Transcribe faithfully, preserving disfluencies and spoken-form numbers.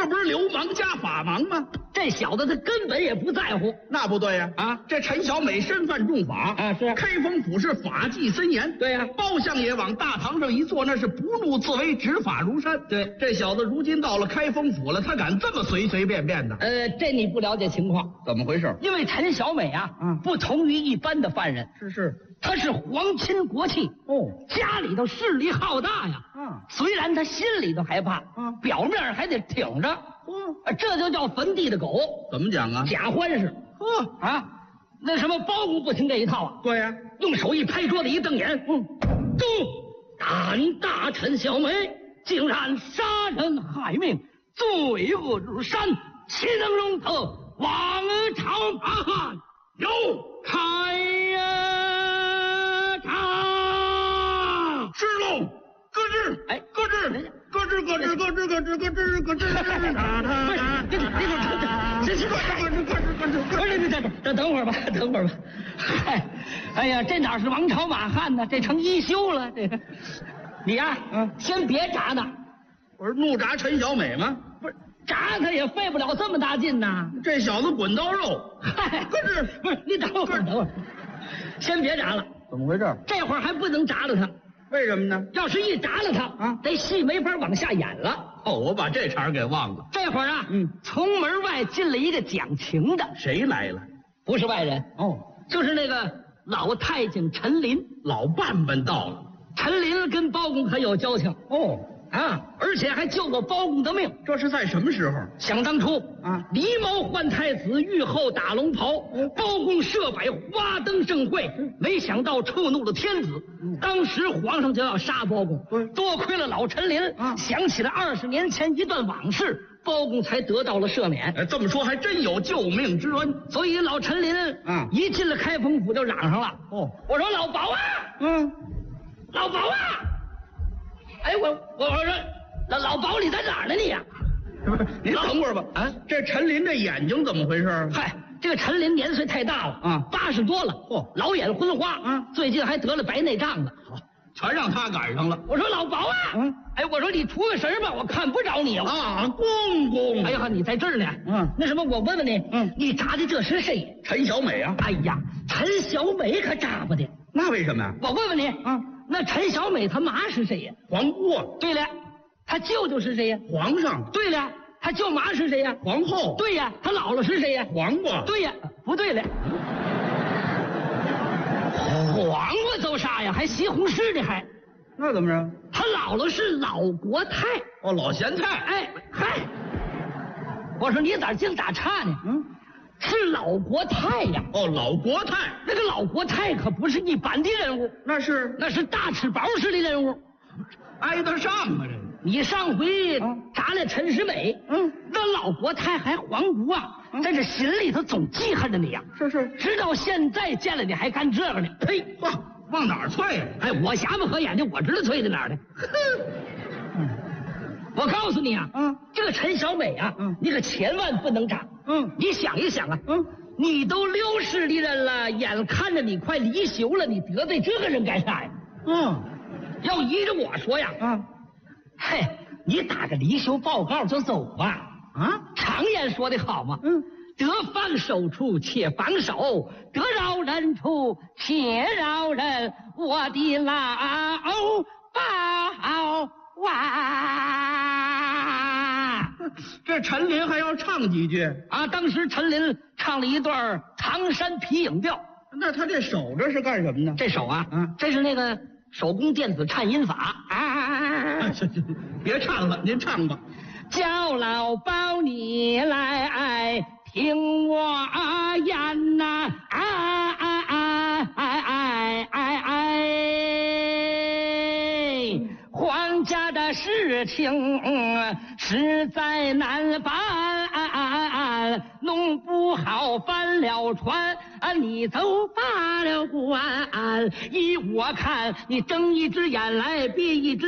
这不是流氓加法盲吗？ 这小子他根本也不在乎。 那不对呀！啊，这陈小美身犯重法啊，是开封府是法纪森严。 对呀， 包相爷往大堂上一坐，那是不怒自威，执法如山。 对， 这小子如今到了开封府了，他敢这么随随便便的？ 呃，这你不了解情况。 怎么回事？ 因为陈小美啊， 嗯， 不同于一般的犯人， 是是， 她是皇亲国戚哦， 家里头势力浩大呀。 嗯， 虽然她心里头害怕， 嗯， 表面还得挺着。 嗯， 这就叫坟地的狗。 怎么讲啊？ 假欢实。 呵啊，那什么包公不听这一套啊？ 对呀、啊， 用手一拍桌子一瞪眼，嗯，都胆大陈小梅竟然杀人害命，罪恶如山，岂能容他王朝马汉？有开呀他！ 是喽，咯吱， 哎， 咯吱，咯吱，咯吱，咯吱，咯吱，咯吱，咯吱， 不是，这个这个这这这这不是，等等等会儿吧，等会儿吧。嗨，哎呀，这哪是王朝马汉呢？这成一休了。这个，你呀，嗯，先别炸呢。 我是怒铡陈小美吗？ 不是，炸他也费不了这么大劲呐。 这小子滚刀肉， 嗨， 咯吱， 不是，你等会儿，等会儿，先别炸了。 怎么回事？ 这会儿还不能炸了他。 为什么呢？ 要是一炸了他啊，这戏没法往下演了。 哦，我把这茬给忘了。 这会儿啊， 嗯， 从门外进了一个讲情的。 谁来了？ 不是外人哦， 就是那个老太监陈琳。 老伴伴到了。 陈琳跟包公很有交情哦啊，而且还救过包公的命。 这是在什么时候？ 想当初啊， 狸猫换太子，御后打龙袍，包公设摆花灯盛会，没想到触怒了天子。当时皇上就要杀包公，多亏了老陈琳啊，想起了二十年前一段往事，包公才得到了赦免。 哎，这么说还真有救命之恩。 所以老陈琳啊，一进了开封府就嚷上了。哦，我说老包啊，嗯，老包啊，哎，我我我说老老包你在哪儿呢你呀？ 不是，您等会儿吧。啊，这陈琳这眼睛怎么回事？ 嗨，这个陈琳年岁太大了啊，八十多了，嚯，老眼昏花啊，最近还得了白内障呢。好， 全让他赶上了。 我说老包啊，嗯，哎，我说你出个神吧，我看不着你啊，公公。 哎呀，你在这儿呢。嗯，那什么，我问问你，嗯，你炸的这是谁？ 陈小美啊。 哎呀，陈小美可炸不的。 那为什么呀？ 我问问你，嗯，那陈小美她妈是谁呀？ 皇姑。 对了，她舅舅是谁呀？ 皇上。 对了，她舅妈是谁呀？ 皇后。 对呀，她姥姥是谁呀？ 黄瓜。 对呀，不对了。黄瓜都啥呀？还西红柿呢还？ 那怎么着？ 他姥姥是老国太。 哦，老咸菜。 哎嗨，我说你咋净打岔呢？嗯，是老国太呀。 哦，老国太。 那个老国太可不是一般的人物， 那是那是大吃饱似的人物， 挨得上啊这。 你上回炸了陈世美，嗯，那老国太还皇姑啊，在这心里头总记恨着你呀。 是是， 直到现在见了你还干这个呢。呸！ 哇，往哪儿啐呀？ 哎，我瞎不合眼睛，我知道啐在哪儿呢。嗯，我告诉你啊，嗯，这个陈小美啊，嗯，你可千万不能炸。嗯，你想一想啊，嗯，你都六十的人了，眼看着你快离休了，你得罪这个人干啥呀？嗯，要依着我说呀，嗯。嘿，你打个离休报告就走吧。啊，常言说的好嘛，嗯，得放手处且放手，得饶人处且饶人。我的老包啊！ 这陈琳还要唱几句啊？当时陈琳唱了一段《唐山皮影调》。 那他这手这是干什么呢？ 这手啊，嗯，这是那个手工电子颤音法。啊， 别唱了，您唱吧。 叫老包你来听我言呐，哎哎哎哎哎哎哎，皇家的事情实在难办，弄不好翻了船，你走罢了关。依我看，你睁一只眼来闭一只